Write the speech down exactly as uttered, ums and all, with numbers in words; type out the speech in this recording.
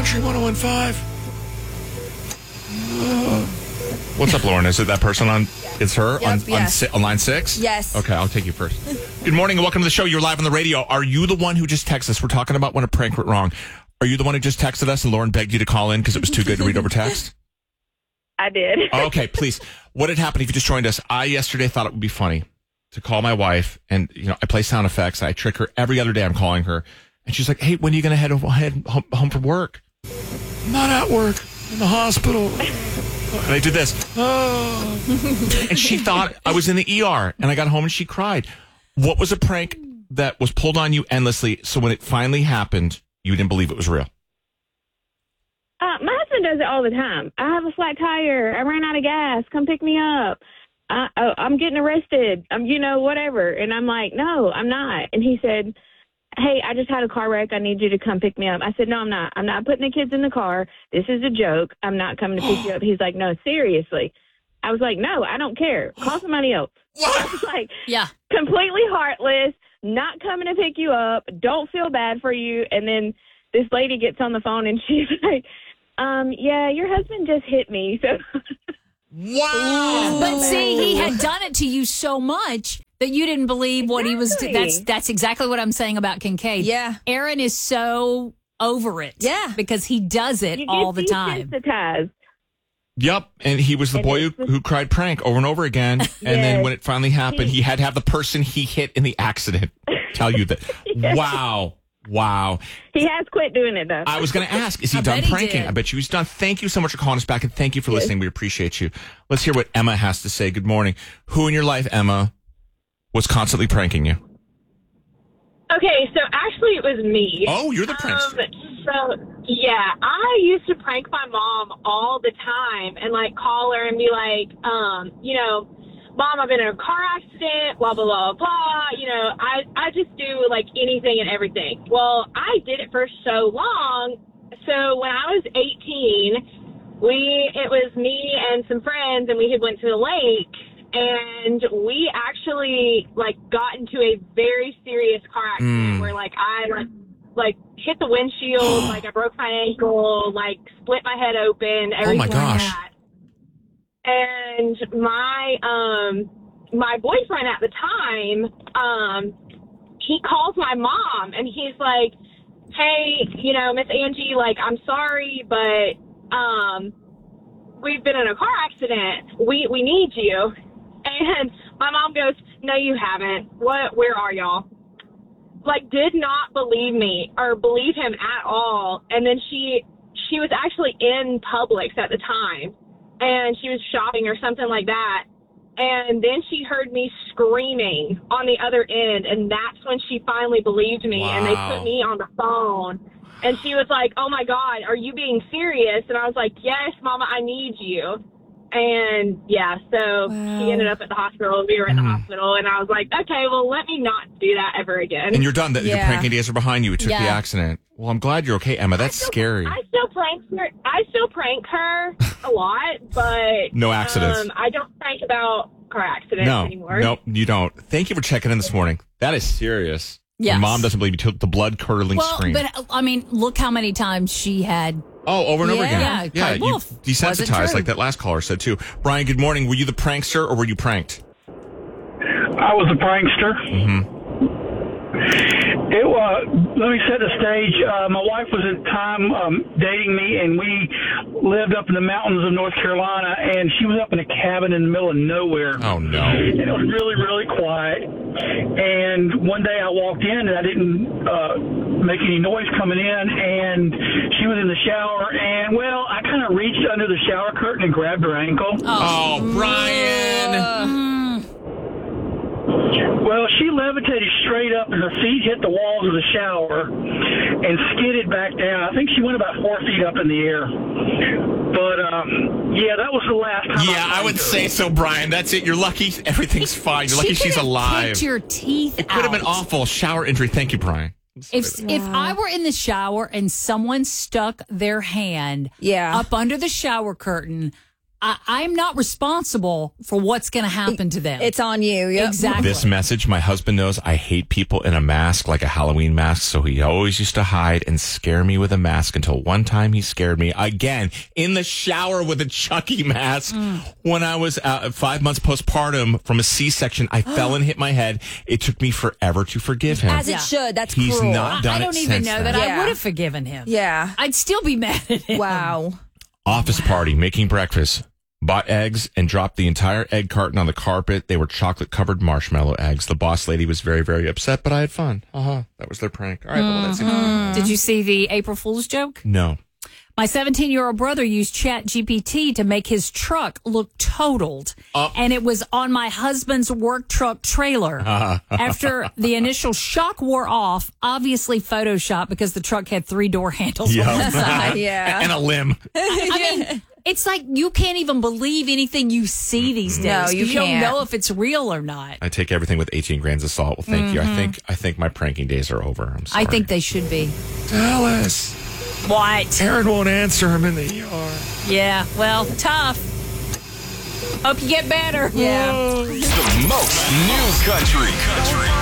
Country one oh one point five. What's up, Lauren? Is it that person on? It's her Yep, on, yes. on, si- on line six? Yes. Okay, I'll take you first. Good morning and welcome to the show. You're live on the radio. Are you the one who just texted us? We're talking about when a prank went wrong. Are you the one who just texted us and Lauren begged you to call in because it was too good to read over text? I did. Okay, please. What had happened if you just joined us? I yesterday thought it would be funny to call my wife, and you know I play sound effects. I trick her every other day. I'm calling her, and she's like, "Hey, when are you going to head head home, home from work?" I'm not at work. In the hospital. And I did this. Oh. And she thought I was in the E R. And I got home and she cried. What was a prank that was pulled on you endlessly, so when it finally happened, you didn't believe it was real? Uh, my husband does it all the time. I have a flat tire. I ran out of gas. Come pick me up. I, I, I'm getting arrested. I'm, you know, whatever. And I'm like, no, I'm not. And he said, hey, I just had a car wreck. I need you to come pick me up. I said, no, I'm not. I'm not putting the kids in the car. This is a joke. I'm not coming to pick you up. He's like, no, seriously. I was like, no, I don't care. Call somebody else. I was like, Yeah. completely heartless, not coming to pick you up, don't feel bad for you. And then this lady gets on the phone and she's like, um, yeah, your husband just hit me. So Wow. But see, he had done it to you so much that you didn't believe what he was doing. Exactly. That's that's exactly what I'm saying about Kincaid. Yeah. Aaron is so over it. Yeah. Because he does it you all get the time. desensitized. Yep. And he was the And boy who, it's just- who cried prank over and over again. And then Yes. when it finally happened, he had to have the person he hit in the accident tell you that. Yes. Wow. Wow. He has quit doing it, though. I was going to ask, is he I done bet he pranking? did. I bet you he's done. Thank you so much for calling us back, and thank you for listening. We appreciate you. Let's hear what Emma has to say. Good morning. Who in your life, Emma, was constantly pranking you? Okay, so actually it was me. Oh, you're the prankster. Um, so, yeah, I used to prank my mom all the time and, like, call her and be like, um, you know, Mom, I've been in a car accident, blah, blah, blah, blah. You know, I, I just do, like, anything and everything. Well, I did it for so long. So when I was eighteen, we it was me and some friends, and we had went to the lake. And we actually, like, got into a very serious car accident Mm. where, like, I, like, like, hit the windshield, like, I broke my ankle, like, split my head open, everything my gosh. like that. And my, um, my boyfriend at the time, um, he calls my mom, and he's like, hey, you know, Miss Angie, like, I'm sorry, but, um, we've been in a car accident. We, we need you. And my mom goes, no, you haven't. What, where are y'all? Like, did not believe me or believe him at all. And then she, she was actually in Publix at the time, and she was shopping or something like that. And then she heard me screaming on the other end, and that's when she finally believed me. Wow. And they put me on the phone. And she was like, oh, my God, are you being serious? And I was like, yes, Mama, I need you. And, yeah, so Wow. she ended up at the hospital. We were at the hospital, and I was like, okay, well, let me not do that ever again. And you're done. That Your Yeah. pranking days are behind you. You took the Yeah. accident. Well, I'm glad you're okay, Emma. That's I still- scary. I still prank her. I still prank her a lot, but No accidents. Um, I don't prank about car accidents No, anymore. no, you don't. Thank you for checking in this morning. That is serious. Yes. Your mom doesn't believe you. Took the blood curdling Well, scream. but I mean, look how many times she had. Oh, over and over Yeah. again. Yeah, you Wolf. Was it desensitized, true? like that last caller said too. Brian, good morning. Were you the prankster or were you pranked? I was a prankster. Mm-hmm. It was. Let me set the stage. Uh, my wife was at the time um, dating me, and we lived up in the mountains of North Carolina. And she was up in a cabin in the middle of nowhere. Oh no. And it was really, really quiet. And one day I walked in, and I didn't uh, make any noise coming in. And she was in the shower, and well, I kind of reached under the shower curtain and grabbed her ankle. Oh, Brian. Well, she levitated straight up, and her feet hit the walls of the shower and skidded back down. I think she went about four feet up in the air. But, um, yeah, that was the last time. Yeah, I would pranked her. say so, Brian. That's it. You're lucky everything's fine. You're lucky she she's could have alive. Kicked your teeth It could have been out. awful. Shower injury. Thank you, Brian. If if I were in the shower and someone stuck their hand Yeah. up under the shower curtain, I, I'm not responsible for what's going to happen to them. It's on you. Yep. Exactly. This message, my husband knows I hate people in a mask, like a Halloween mask, so he always used to hide and scare me with a mask until one time he scared me again in the shower with a Chucky mask mm. when I was uh, five months postpartum from a C-section. I fell and hit my head. It took me forever to forgive him. As it should. That's He's cruel. not done I don't it even since know then. that Yeah. I would have forgiven him. Yeah. I'd still be mad at him. Wow. Office party, making breakfast. Bought eggs and dropped the entire egg carton on the carpet. They were chocolate-covered marshmallow eggs. The boss lady was very, very upset, but I had fun. Uh-huh. That was their prank. All right, well, that's it. Did you see the April Fool's joke? No. My seventeen-year-old brother used Chat G P T to make his truck look totaled, Uh, and it was on my husband's work truck trailer. After the initial shock wore off, obviously Photoshop because the truck had three door handles on the side. Yeah. And a limb. I mean, it's like you can't even believe anything you see these days. No, you you don't can't. know if it's real or not. I take everything with eighteen grains of salt. Well, thank you. I think I think my pranking days are over. I'm sorry. I think they should be. Dallas. What? Aaron won't answer him in the E R. Yeah, well, tough. Hope you get better. Yeah. The most new country. country.